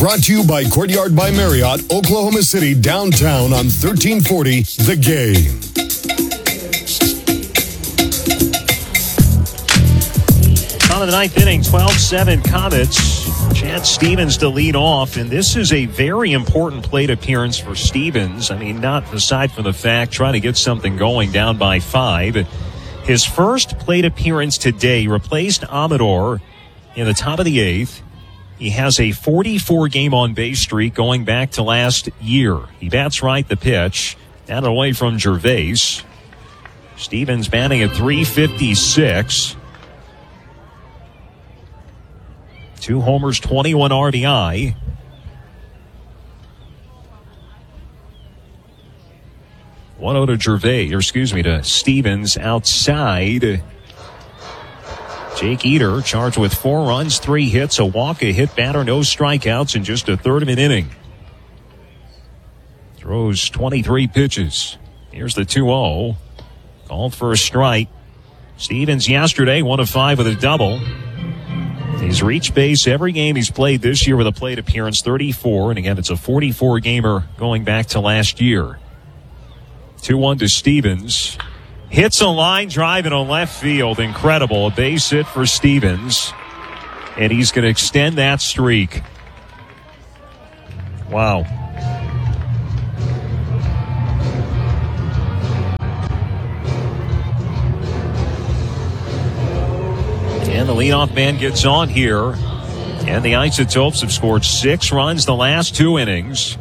Brought to you by Courtyard by Marriott, Oklahoma City, downtown on 1340 The Game. Top of the ninth inning, 12-7 Comets. Chad Stevens to lead off, and this is a very important plate appearance for Stevens. I mean, not aside from the fact trying to get something going down by 5. His first plate appearance today replaced Amador in the top of the 8th. He has a 44-game on-base streak going back to last year. He bats right the pitch, down and away from Gervais. Stevens batting at .356. 2 homers, 21 RBI. to Stevens outside. Jake Eder charged with 4 runs, 3 hits, a walk, a hit batter, no strikeouts in just a third of an inning. Throws 23 pitches. Here's the 2-0. Called for a strike. Stevens yesterday, 1 of 5 with a double. He's reached base every game he's played this year with a plate appearance, 34. And again, it's a 44-gamer going back to last year. 2-1 to Stevens. Hits a line drive in a left field. Incredible. A base hit for Stevens. And he's going to extend that streak. Wow. And the leadoff man gets on here. And the Isotopes have scored 6 runs the last 2 innings.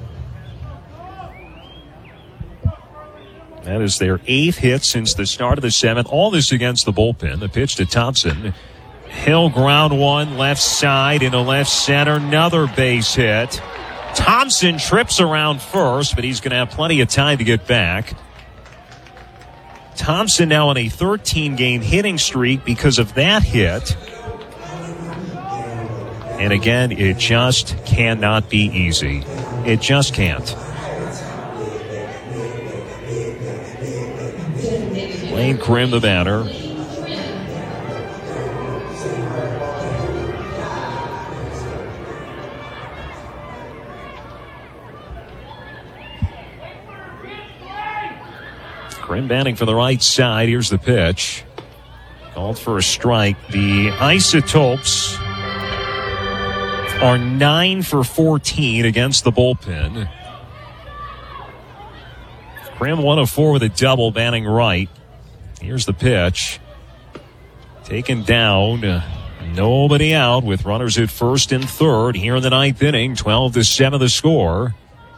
That is their 8th hit since the start of the 7th. All this against the bullpen. The pitch to Thompson. Hill ground one, left side into left center. Another base hit. Thompson trips around first, but he's going to have plenty of time to get back. Thompson now on a 13-game hitting streak because of that hit. And again, it just cannot be easy. It just can't. Lane Krim, the batter. Krim batting for the right side. Here's the pitch. Called for a strike. The Isotopes are 9 for 14 against the bullpen. Krim 1 of 4 with a double, batting right. Here's the pitch. Taken down. Nobody out with runners at first and third here in the 9th inning. 12-7 the score.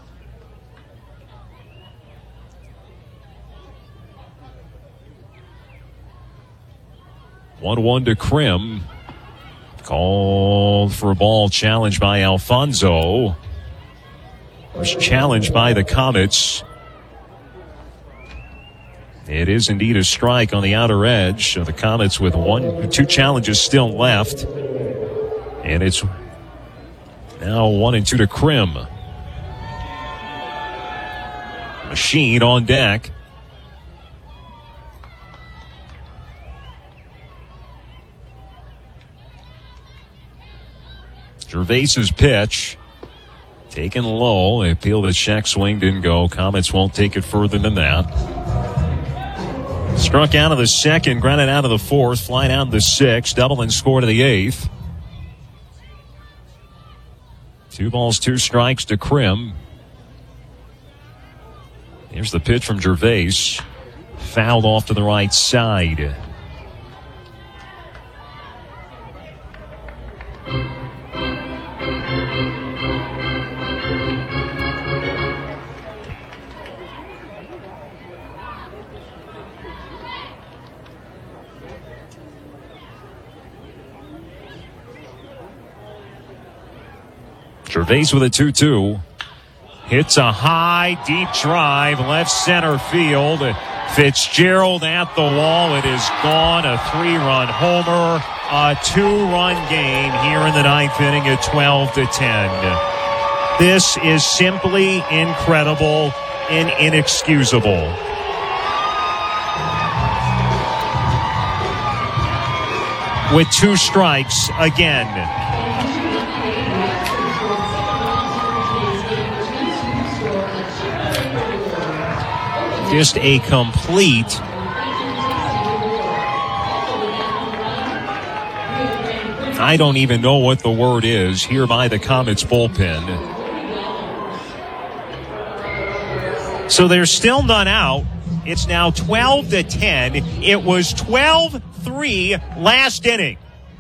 One to Krim. Called for a ball, challenged by Alfonso. Was challenged by the Comets. It is indeed a strike on the outer edge of the Comets with 2 challenges still left. And it's now 1-2 to Krim. Machine on deck. Gervais's pitch. Taken low. They appealed the check swing, didn't go. Comets won't take it further than that. Struck out of the 2nd, grounded out of the 4th, flying out of the 6th, double and score to the 8th. 2 balls, 2 strikes to Krim. Here's the pitch from Gervais. Fouled off to the right side. Gervais with a 2-2. Hits a high, deep drive, left center field. Fitzgerald at the wall. It is gone. A 3-run homer. A 2-run game here in the 9th inning at 12-10. This is simply incredible and inexcusable. With 2 strikes again. Just a complete I don't even know what the word is here by the Comets bullpen. So there's still none out. It's now 12-10. It was 12-3 last inning.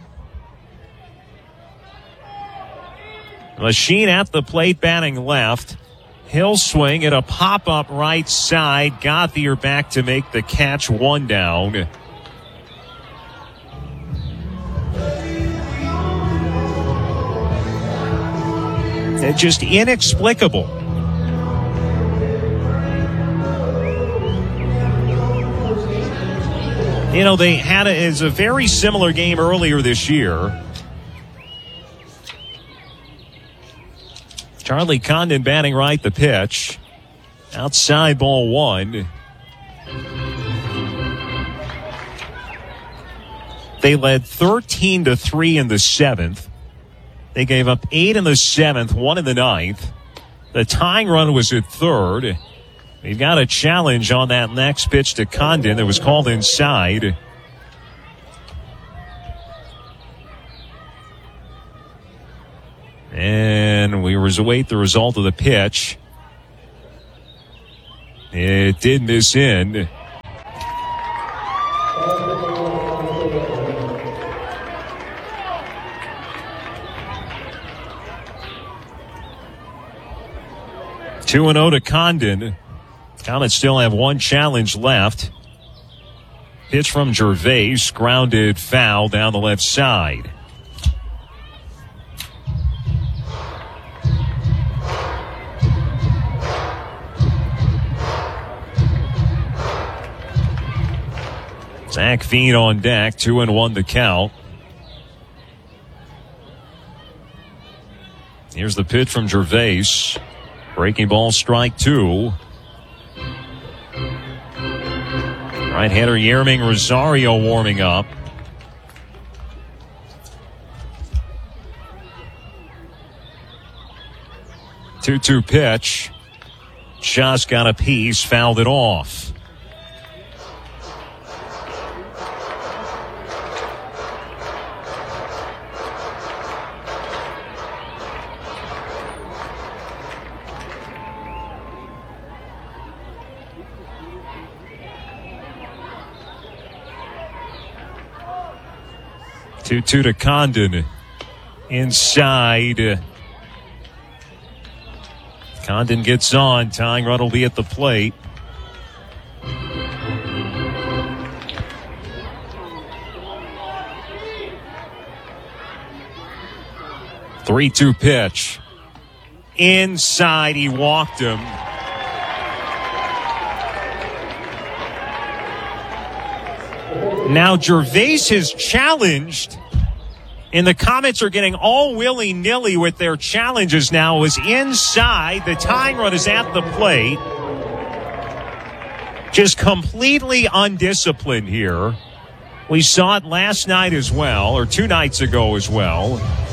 Machine at the plate batting left. He'll swing at a pop-up right side. Gauthier back to make the catch, one down. It's just inexplicable. You know, they had it's a very similar game earlier this year. Charlie Condon batting right, the pitch. Outside, ball one. They led 13-3 in the seventh. They gave up 8 in the seventh, 1 in the ninth. The tying run was at third. We've got a challenge on that next pitch to Condon that was called inside. And we await the result of the pitch. It did miss in. Two and 0 to Condon. Comets still have one challenge left. Pitch from Gervais, grounded foul down the left side. Zach Veen on deck, 2-1 the count. Here's the pitch from Gervais. Breaking ball, strike two. Right-hander Yerming Rosario warming up. Two-two pitch. Just got a piece, fouled it off. Two to Condon. Inside. Condon gets on. Tying run will be at the plate. Three-two pitch. Inside, he walked him. Now Gervais is challenged, and the Comets are getting all willy-nilly with their challenges now. It was inside. The tying run is at the plate. Just completely undisciplined here. We saw it last night as well, or 2 nights ago as well.